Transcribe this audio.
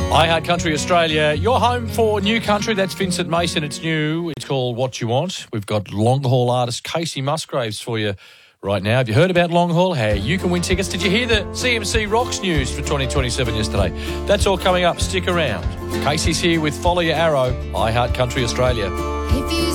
I Heart Country Australia, your home for new country. That's Vincent Mason. It's new. It's called What You Want. We've got long haul artist Casey Musgraves for you right now. Have you heard about long haul? Hey, you can win tickets. Did you hear the CMC Rocks news for 2027 yesterday? That's all coming up. Stick around. Casey's here with Follow Your Arrow, I Heart Country Australia. If you